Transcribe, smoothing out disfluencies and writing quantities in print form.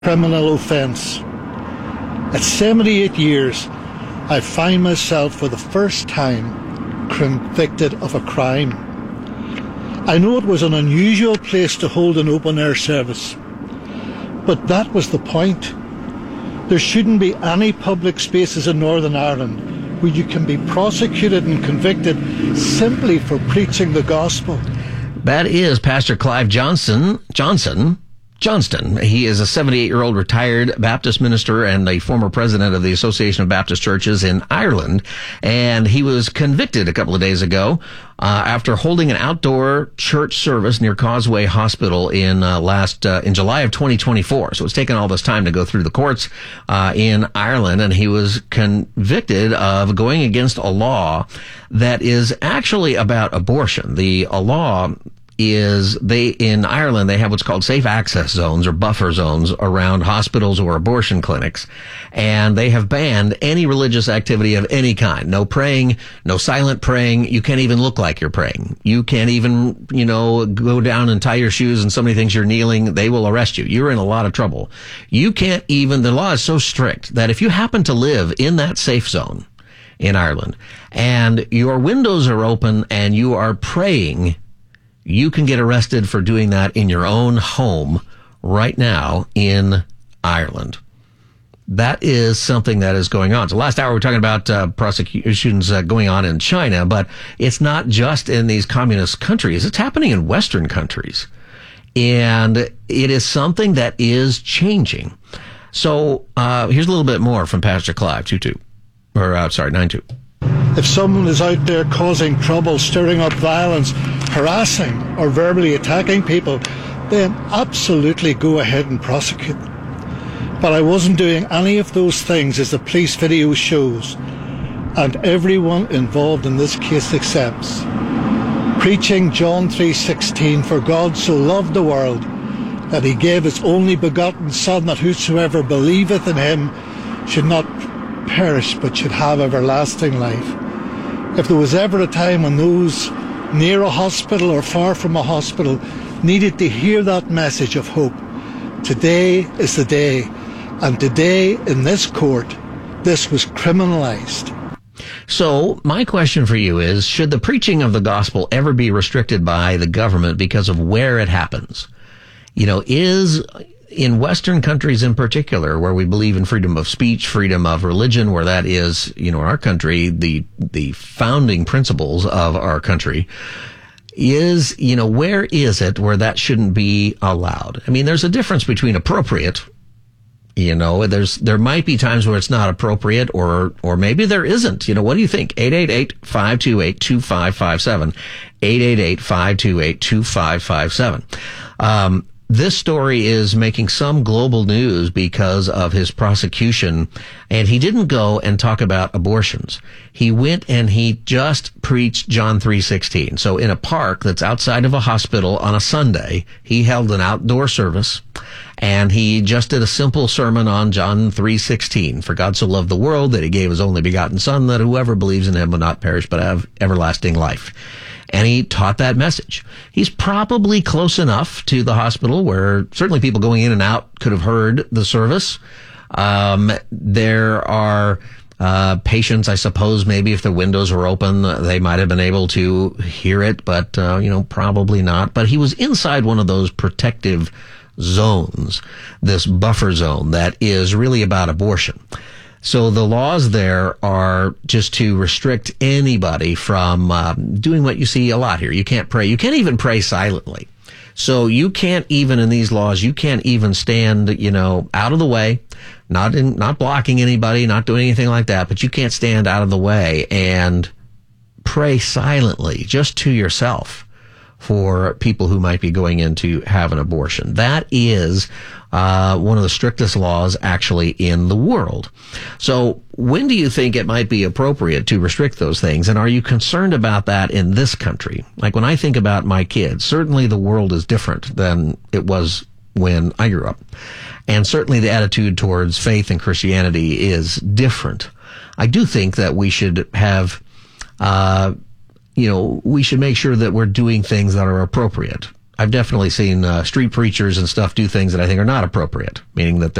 criminal offence. At 78 years, I find myself for the first time convicted of a crime. I know it was an unusual place to hold an open-air service, but that was the point. There shouldn't be any public spaces in Northern Ireland where you can be prosecuted and convicted simply for preaching the gospel. That is Pastor Clive Johnston. He is a 78-year-old retired Baptist minister and a former president of the Association of Baptist Churches in Ireland. And he was convicted a couple of days ago after holding an outdoor church service near Causeway Hospital in July of 2024. So it's taken all this time to go through the courts in Ireland. And he was convicted of going against a law that is actually about abortion. A law is in Ireland, they have what's called safe access zones or buffer zones around hospitals or abortion clinics. And they have banned any religious activity of any kind. No praying, no silent praying. You can't even look like you're praying. You can't even, go down and tie your shoes and somebody thinks you're kneeling, they will arrest you. You're in a lot of trouble. The law is so strict that if you happen to live in that safe zone in Ireland and your windows are open and you are praying, you can get arrested for doing that in your own home right now in Ireland. That is something that is going on. So last hour we're talking about prosecutions going on in China, but it's not just in these communist countries. It's happening in Western countries. And it is something that is changing. So here's a little bit more from Pastor Clive, 92. If someone is out there causing trouble, stirring up violence, harassing or verbally attacking people, then absolutely go ahead and prosecute them. But I wasn't doing any of those things, as the police video shows, and everyone involved in this case accepts. Preaching John 3:16, for God so loved the world that he gave his only begotten Son, that whosoever believeth in him should not perish but should have everlasting life. If there was ever a time when those near a hospital or far from a hospital needed to hear that message of hope, today is the day. And today in this court, this was criminalized. So my question for you is, should the preaching of the gospel ever be restricted by the government because of where it happens? Is in Western countries in particular, where we believe in freedom of speech, freedom of religion, where that is, in our country, the founding principles of our country, is, where is it where that shouldn't be allowed? I mean, there's a difference between appropriate, there might be times where it's not appropriate, or maybe there isn't. What do you think? 888-528-2557. 888-528-2557. This story is making some global news because of his prosecution, and he didn't go and talk about abortions. He went and he just preached John 3:16. So in a park that's outside of a hospital on a Sunday, he held an outdoor service, and he just did a simple sermon on John 3:16. For God so loved the world that he gave his only begotten Son, that whoever believes in him will not perish but have everlasting life. And he taught that message. He's probably close enough to the hospital where certainly people going in and out could have heard the service. There are patients, I suppose, maybe if the windows were open, they might have been able to hear it, but, probably not. But he was inside one of those protective zones, this buffer zone that is really about abortion. So the laws there are just to restrict anybody from doing what you see a lot here. You can't pray. You can't even pray silently. So you can't even, in these laws, you can't even stand, out of the way, not blocking anybody, not doing anything like that, but you can't stand out of the way and pray silently just to yourself for people who might be going in to have an abortion. That is one of the strictest laws actually in the world. So when do you think it might be appropriate to restrict those things? And are you concerned about that in this country? Like when I think about my kids, certainly the world is different than it was when I grew up. And certainly the attitude towards faith and Christianity is different. I do think that we should have we should make sure that we're doing things that are appropriate. I've definitely seen street preachers and stuff do things that I think are not appropriate, meaning that